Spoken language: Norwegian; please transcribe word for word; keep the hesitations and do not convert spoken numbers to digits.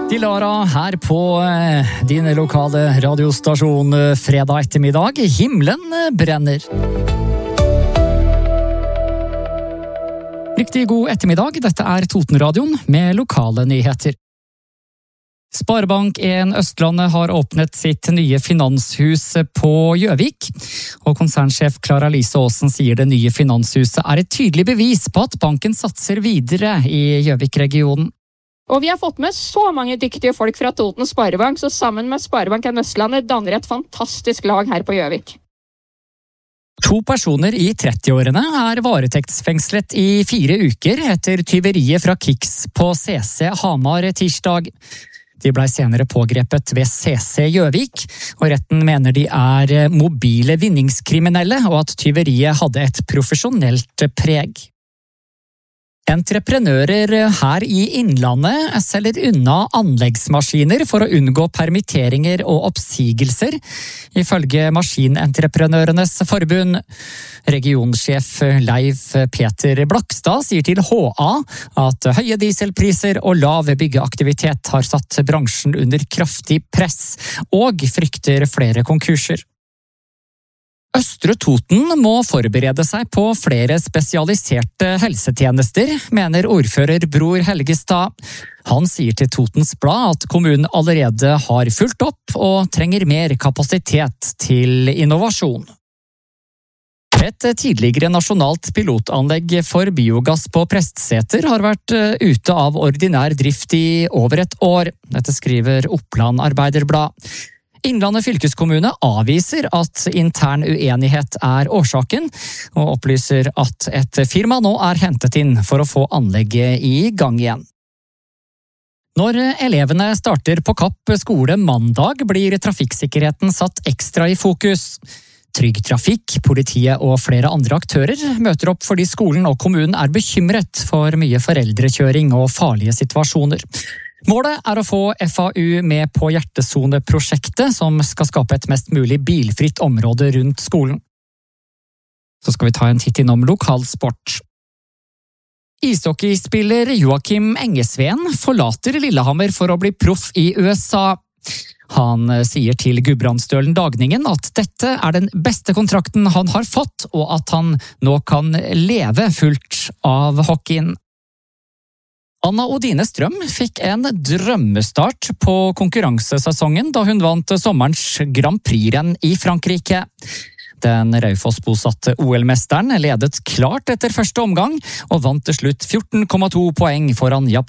Lara her på din lokale radiostasjon fredag ettermiddag. Himmelen brenner. Riktig god ettermiddag, dette er Totenradioen med lokale nyheter. Sparebank en Østlandet har åpnet sitt nye finanshus på Gjøvik, og konsernsjef Klara Lise Aasen sier det nye finanshuset er et tydelig bevis på at banken satser videre i Gjøvik-regionen. Og vi har fått med så mange dyktige folk fra Toten Sparebank, så sammen med Sparebank en Østlandet danner et fantastisk lag her på Gjøvik. To personer i trettiårene er varetektsfengslet i fire uker etter tyveriet fra Kicks på C C Hamar tirsdag. De ble senere pågrepet ved C C Gjøvik, og retten mener de er mobile vinningskriminelle og at tyveriet hadde et profesjonelt preg. Entreprenører her i Innlandet selger unna anleggsmaskiner for å unngå permitteringer og oppsigelser, ifølge Maskinentreprenørenes forbund. Regionsjef Leif Peter Blakstad sier til H A at høye dieselpriser og lav byggeaktivitet har satt bransjen under kraftig press, og frykter flere konkurser. Østre Toten må forberede seg på flere spesialiserte helsetjenester, mener ordfører Bror Helgestad. Han sier til Totens Blad at kommunen allerede har fulgt opp og trenger mer kapasitet til innovasjon. Et tidligere nasjonalt pilotanlegg for biogass på Prestseter har vært ute av ordinær drift i over et år. Dette skriver Oppland Arbeiderblad. Innlandet fylkeskommune avviser at intern uenighet er årsaken, og opplyser at et firma nå er hentet inn for å få anlegget i gang igjen. Når elevene starter på Kapp skole mandag, blir trafikksikkerheten satt ekstra i fokus. Trygg Trafikk, politiet og flere andre aktører møter opp fordi skolen og kommunen er bekymret for mye foreldrekjøring og farlige situasjoner. Målet er å få F A U med på hjertesoneprosjektet, som skal skape et mest mulig bilfritt område rundt skolen. Så skal vi ta en titt innom lokalsport. Ishockeyspiller Joakim Engesveen forlater Lillehammer for å bli proff i U S A. Han sier til Gudbrandsdølen Dagningen at dette er den beste kontrakten han har fått, og at han nå kan leve fullt av hockeyen. Anna Odine Strøm fikk en drømmestart på konkurransesesongen da hun vant sommerens Grand Prix-renn i Frankrike. Den Raufoss-bosatte O L-mesteren ledet klart etter første omgang og vant til slutt fjorten komma to poeng foran Japan.